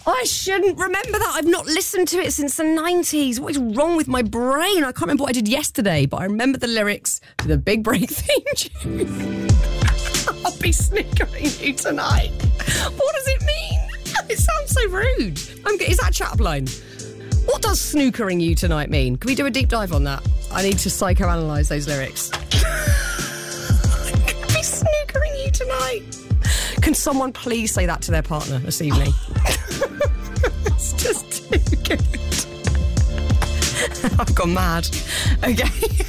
I shouldn't remember that. I've not listened to it since the 90s. What is wrong with my brain? I can't remember what I did yesterday, but I remember the lyrics to the Big Break theme tune. I'll be snookering you tonight. What does it mean? It sounds so rude. Is that a chat line? What does snookering you tonight mean? Can we do a deep dive on that? I need to psychoanalyse those lyrics. I'll be snookering you tonight. Can someone please say that to their partner this evening? It's just too good. I've gone mad. Okay.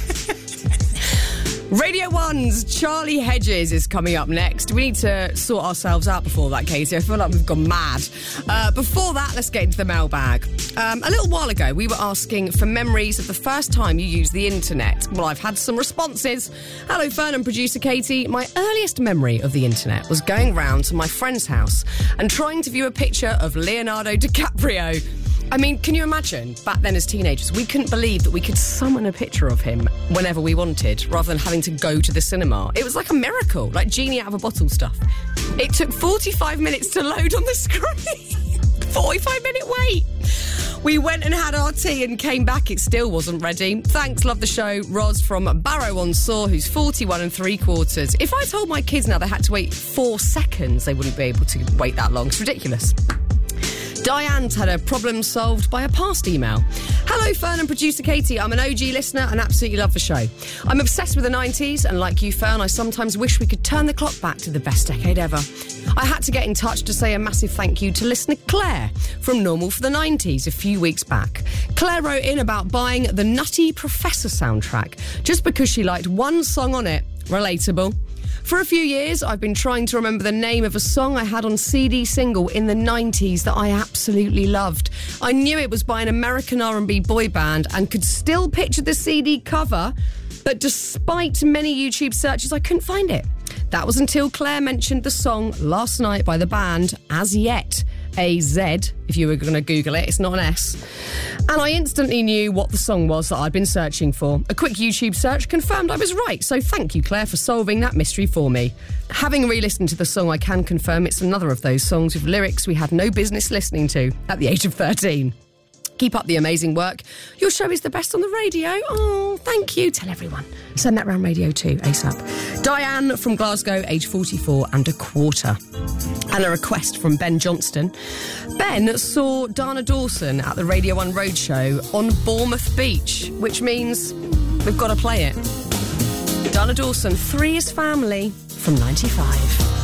Radio 1's Charlie Hedges is coming up next. We need to sort ourselves out before that, Katie. I feel like we've gone mad. Before that, let's get into the mailbag. A little while ago, we were asking for memories of the first time you used the internet. Well, I've had some responses. Hello, Fern and producer Katie. My earliest memory of the internet was going round to my friend's house and trying to view a picture of Leonardo DiCaprio. I mean, can you imagine, back then as teenagers, we couldn't believe that we could summon a picture of him whenever we wanted, rather than having to go to the cinema. It was like a miracle, like genie out of a bottle stuff. It took 45 minutes to load on the screen. 45-minute wait. We went and had our tea and came back. It still wasn't ready. Thanks, love the show. Ros from Barrow-on-Soar, who's 41 3/4. If I told my kids now they had to wait 4 seconds, they wouldn't be able to wait that long. It's ridiculous. Diane's had a problem solved by a past email. Hello, Fern and producer Katie. I'm an OG listener and absolutely love the show. I'm obsessed with the 90s, and like you, Fern, I sometimes wish we could turn the clock back to the best decade ever. I had to get in touch to say a massive thank you to listener Claire from Normal for the 90s a few weeks back. Claire wrote in about buying the Nutty Professor soundtrack just because she liked one song on it. Relatable. For a few years, I've been trying to remember the name of a song I had on CD single in the 90s that I absolutely loved. I knew it was by an American R&B boy band and could still picture the CD cover, but despite many YouTube searches, I couldn't find it. That was until Claire mentioned the song last night by the band As Yet. A-Z, if you were going to Google it, it's not an S. And I instantly knew what the song was that I'd been searching for. A quick YouTube search confirmed I was right, so thank you, Claire, for solving that mystery for me. Having re-listened to the song, I can confirm it's another of those songs with lyrics we had no business listening to at the age of 13. Keep up the amazing work. Your show is the best on the radio. Oh, thank you. Tell everyone. Send that round radio too, ASAP. Diane from Glasgow, age 44 1/4. And a request from Ben Johnston. Ben saw Dana Dawson at the Radio 1 Roadshow on Bournemouth Beach, which means we've got to play it. Dana Dawson, Three is Family from 95.